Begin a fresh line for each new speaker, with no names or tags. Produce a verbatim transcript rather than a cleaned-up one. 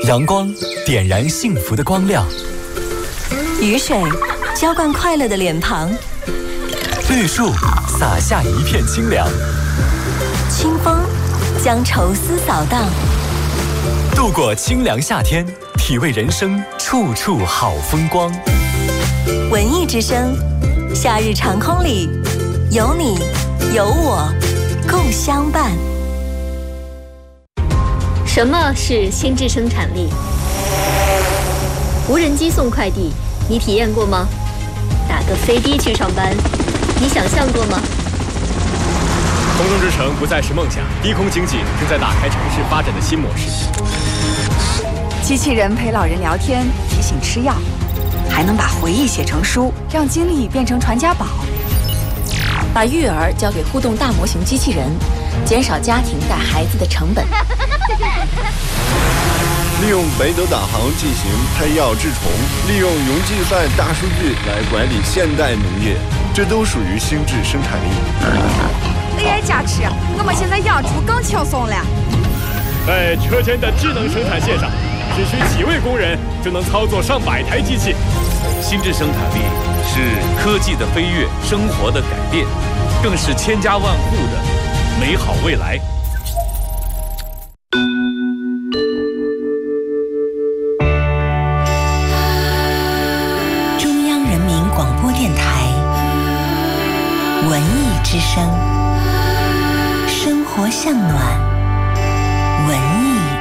阳光点燃幸福的光亮，
雨水浇灌快乐的脸庞，
绿树洒下一片清凉，
清风将愁思扫荡。
度过清凉夏天，体味人生处处好风光。
文艺之声，夏日长空里有你有我共相伴。
什么是心智生产力？无人机送快递，你体验过吗？打个飞的去上班，你想象过吗？
空中之城不再是梦想，低空经济正在打开城市发展的新模式。
机器人陪老人聊天，提醒吃药，还能把回忆写成书，让经历变成传家宝。
把育儿交给互动大模型机器人，减少家庭带孩子的成本。
利用北斗导航进行拍药治虫，利用云计算大数据来管理现代农业，这都属于心智生产力。
A I 加持，我们现在养猪更轻松了。
在车间的智能生产线上，只需几位工人就能操作上百台机器。
心智生产力是科技的飞跃，生活的改变，更是千家万户的美好未来。
中央人民广播电台文艺之声，生活向暖。